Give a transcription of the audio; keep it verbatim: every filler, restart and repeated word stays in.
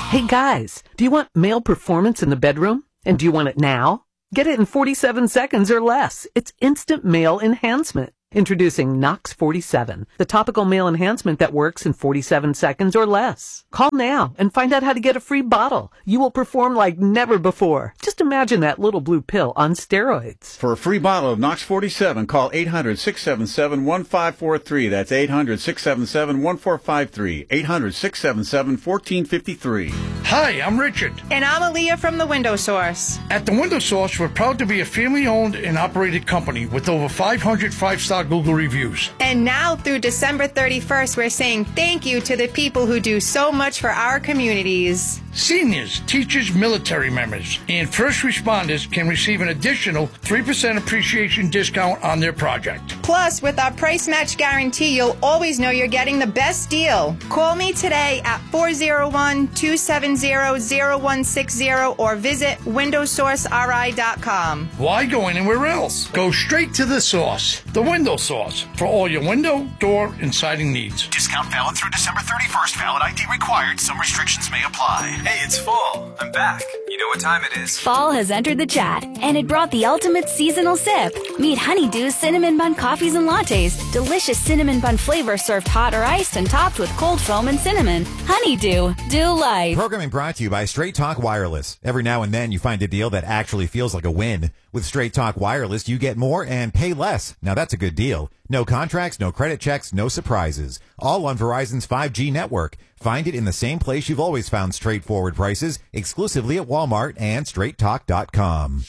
Hey guys, do you want male performance in the bedroom? And do you want it now? Get it in forty-seven seconds or less. It's instant male enhancement. Introducing Nox forty-seven, the topical male enhancement that works in forty-seven seconds or less. Call now and find out how to get a free bottle. You will perform like never before. Just imagine that little blue pill on steroids. For a free bottle of Nox forty-seven, call eight hundred, six seven seven, one five four three. That's eight hundred, six seven seven, one four five three. eight hundred, six seven seven, one four five three. Hi, I'm Richard. And I'm Aaliyah from The Window Source. At The Window Source, we're proud to be a family-owned and operated company with over five hundred five-star Google reviews. And now through December thirty-first, we're saying thank you to the people who do so much for our communities. Seniors, teachers, military members, and first responders can receive an additional three percent appreciation discount on their project. Plus, with our price match guarantee, you'll always know you're getting the best deal. Call me today at four oh one, two seven zero, zero one six zero or visit window source r i dot com. Why go anywhere else? Go straight to the source, The Window Source, for all your window, door, and siding needs. Discount valid through December thirty-first. Valid I D required. Some restrictions may apply. Hey, it's fall. I'm back. You know what time it is. Fall has entered the chat, and it brought the ultimate seasonal sip. Meet Honeydew's Cinnamon Bun Coffees and Lattes. Delicious cinnamon bun flavor served hot or iced and topped with cold foam and cinnamon. Honeydew. Do life. Programming brought to you by Straight Talk Wireless. Every now and then you find a deal that actually feels like a win. With Straight Talk Wireless, you get more and pay less. Now that's a good deal. No contracts, no credit checks, no surprises. All on Verizon's five G network. Find it in the same place you've always found straightforward prices, exclusively at Walmart and straight talk dot com.